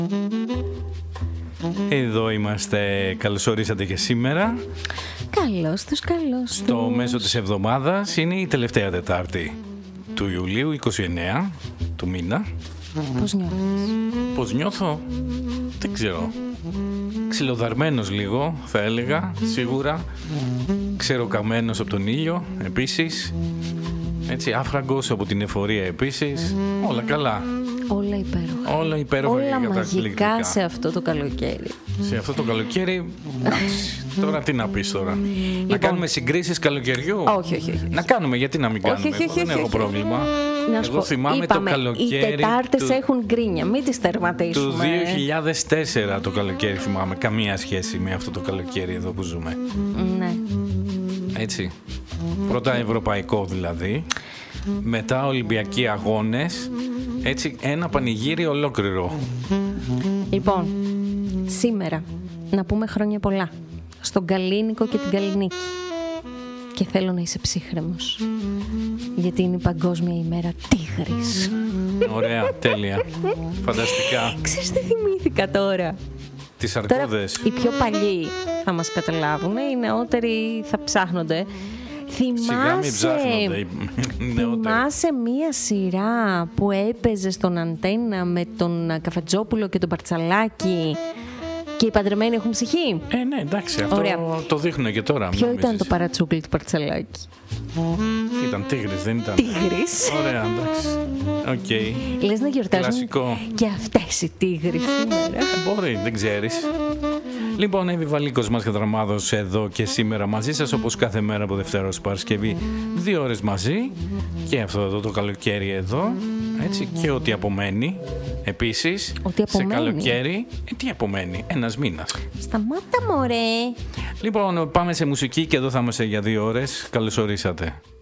Εδώ είμαστε, καλώς ορίσατε και σήμερα. Καλώς τους. Στο μέσο της εβδομάδας είναι η τελευταία Τετάρτη του Ιουλίου, 29 του μήνα. Πώς νιώθεις? Πώς νιώθω? Δεν ξέρω. Ξυλοδαρμένος λίγο, θα έλεγα, σίγουρα. Ξεροκαμμένος από τον ήλιο, επίσης. Έτσι, άφραγκος από την εφορία, επίσης. Όλα καλά. Όλα υπέροχα. Όλα υπέροχα. Όλα μαγικά σε αυτό το καλοκαίρι. Σε αυτό το καλοκαίρι, τώρα τι να πεις τώρα? Να κάνουμε συγκρίσεις καλοκαιριού? Όχι. Να κάνουμε, γιατί να μην κάνουμε? Δεν έχω πρόβλημα. Εγώ θυμάμαι το καλοκαίρι. Οι Τετάρτες έχουν γκρίνια, μην τις τερματίσουμε. Του 2004 το καλοκαίρι θυμάμαι. Καμία σχέση με αυτό το καλοκαίρι εδώ που ζούμε. Ναι. Έτσι. Πρώτα ευρωπαϊκό δηλαδή. Μετά Ολυμπιακοί αγώνες. Έτσι, ένα πανηγύρι ολόκληρο. Λοιπόν, σήμερα να πούμε χρόνια πολλά στον Καλίνικο και την Καλλινίκη. Και θέλω να είσαι ψύχρεμος, γιατί είναι η Παγκόσμια ημέρα Τίγρης. Ωραία, τέλεια. Φανταστικά. Ξέρεις τι θυμήθηκα τώρα? Τις αρκούδες. Τώρα, οι πιο παλιοί θα μας καταλάβουν, οι νεότεροι θα ψάχνονται. Θυμάσαι μία σειρά που έπαιζε στον Αντένα με τον Καφετζόπουλο και τον Παρτσαλάκη και οι παντρεμένοι έχουν ψυχή? Ναι, εντάξει, αυτό ωραία. Το δείχνουν και τώρα. Ποιο ήταν το παρατσούκλι του Παρτσαλάκη? Ήταν Τίγρης, δεν ήταν? Τίγρης. Ωραία, εντάξει. Okay. Λες να γιορτάζουν κλασικό. Και αυτές οι Τίγρης σήμερα? Μπορεί, δεν ξέρεις. Λοιπόν, Εύη Βαλίκος μας Κατραμάδος εδώ και σήμερα μαζί σας, όπως κάθε μέρα από Δευτέρα ως Παρασκευή, 2 ώρες μαζί. Και αυτό εδώ το καλοκαίρι εδώ, έτσι, και ό,τι απομένει. Επίσης, σε καλοκαίρι, τι απομένει? Ένας μήνας. Σταμάτα μωρέ. Λοιπόν, πάμε σε μουσική και εδώ θα είμαστε για 2 ώρες. Καλώς ορίσατε.